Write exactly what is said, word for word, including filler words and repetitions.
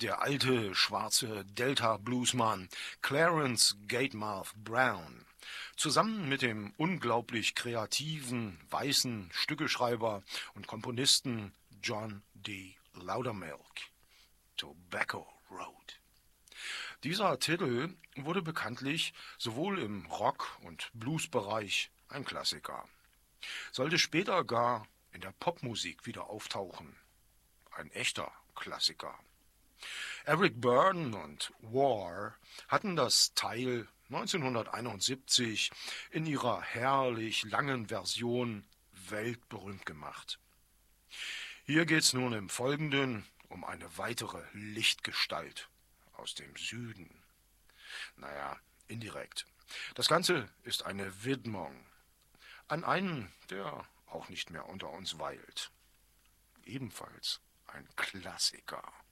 Der alte, schwarze Delta-Bluesman Clarence Gatemouth Brown, zusammen mit dem unglaublich kreativen, weißen Stückeschreiber und Komponisten John D. Loudermilk. Tobacco Road. Dieser Titel wurde bekanntlich sowohl im Rock- und Bluesbereich ein Klassiker, sollte später gar in der Popmusik wieder auftauchen. Ein echter Klassiker. Eric Burdon und War hatten das Teil neunzehnhunderteinundsiebzig in ihrer herrlich langen Version weltberühmt gemacht. Hier geht's nun im Folgenden um eine weitere Lichtgestalt aus dem Süden. Naja, indirekt. Das Ganze ist eine Widmung an einen, der auch nicht mehr unter uns weilt. Ebenfalls ein Klassiker.